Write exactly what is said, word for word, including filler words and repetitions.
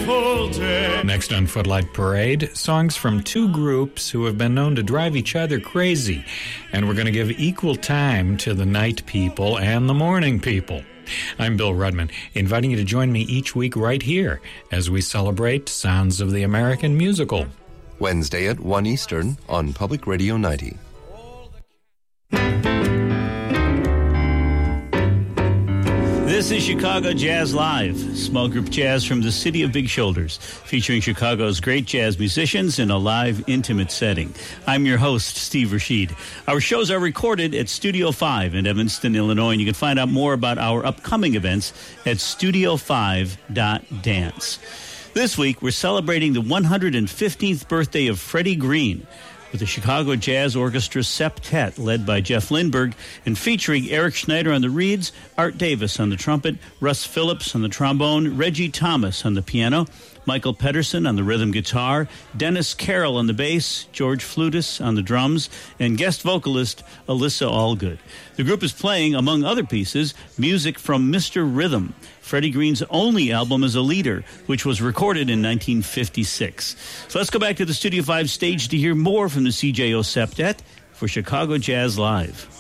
beautiful day. Next on Footlight Parade, songs from two groups who have been known to drive each other crazy. And we're going to give equal time to the night people and the morning people. I'm Bill Rudman, inviting you to join me each week right here as we celebrate Sounds of the American Musical. Wednesday at one Eastern on Public Radio ninety. This is Chicago Jazz Live, small group jazz from the city of Big Shoulders, featuring Chicago's great jazz musicians in a live, intimate setting. I'm your host, Steve Rashid. Our shows are recorded at Studio five in Evanston, Illinois, and you can find out more about our upcoming events at studio five dot dance. This week, we're celebrating the one hundred fifteenth birthday of Freddie Green, with the Chicago Jazz Orchestra Septet, led by Jeff Lindberg, and featuring Eric Schneider on the reeds, Art Davis on the trumpet, Russ Phillips on the trombone, Reggie Thomas on the piano, Michael Pedersen on the rhythm guitar, Dennis Carroll on the bass, George Flutis on the drums, and guest vocalist Alyssa Allgood. The group is playing, among other pieces, music from Mister Rhythm, Freddie Green's only album as a leader, which was recorded in nineteen fifty-six. So let's go back to the Studio five stage to hear more from the C J O Septet for Chicago Jazz Live.